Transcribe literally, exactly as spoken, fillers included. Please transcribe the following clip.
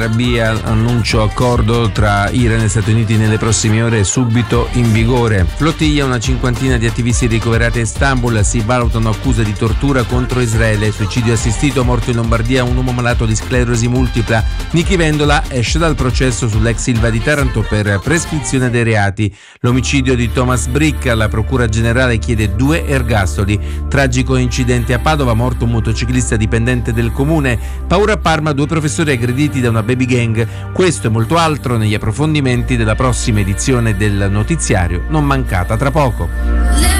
Arabia, annuncio accordo tra Iran e Stati Uniti nelle prossime ore subito in vigore. Flottiglia, una cinquantina di attivisti ricoverati a Istanbul, si valutano accuse di tortura contro Israele. Suicidio assistito, morto in Lombardia un uomo malato di sclerosi multipla. Nichi Vendola esce dal processo sull'ex Silva di Taranto per prescrizione dei reati. L'omicidio di Thomas Bricca, la procura generale chiede due ergastoli. Tragico incidente a Padova, morto un motociclista dipendente del comune. Paura a Parma, due professori aggrediti da una baby gang. Questo e molto altro negli approfondimenti della prossima edizione del notiziario, non mancata tra poco.